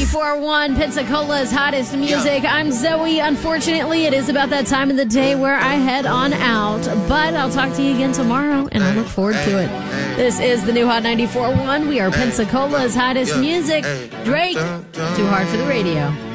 94.1 Pensacola's hottest music. I'm Zoe. Unfortunately, it is about that time of the day where I head on out. But I'll talk to you again tomorrow, and I look forward to it. This is the new Hot 94.1. We are Pensacola's hottest music. Drake, Too Hard for the Radio.